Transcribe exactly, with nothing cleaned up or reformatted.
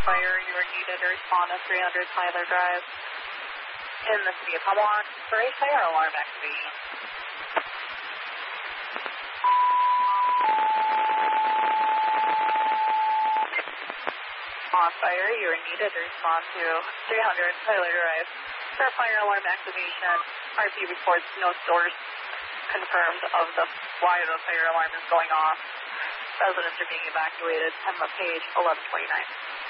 fire. You are needed to respond to three hundred Tyler Drive in the city of Hemlock for a fire alarm activation. On fire, you are needed to respond to three hundred Tyler Drive for fire alarm activation. R P reports no source confirmed of the why the fire alarm is going off. Residents are being evacuated. Pembroke Page, eleven twenty-nine.